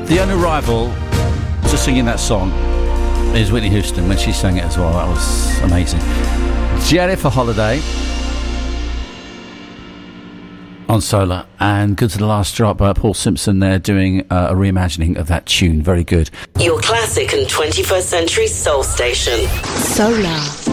The only rival to singing that song is Whitney Houston when she sang it as well. That was amazing. Jennifer Holiday on Solar, and Good to the Last Drop by Paul Simpson there doing a reimagining of that tune. Very good. Your classic and 21st century soul station. Solar.